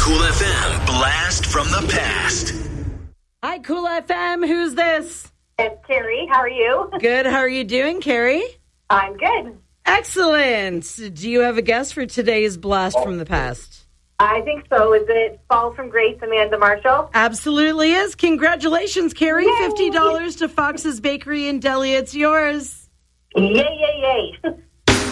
Cool FM Blast from the Past. Hi, Cool FM. Who's this? It's Carrie. How are you? Good. How are you doing, Carrie? I'm good. Excellent. Do you have a guess for today's Blast from the Past? I think so. Is it Fall from Grace, Amanda Marshall? Absolutely is. Congratulations, Carrie. Yay! $50 to Fox's Bakery and Deli. It's yours. Yay, yay, yay.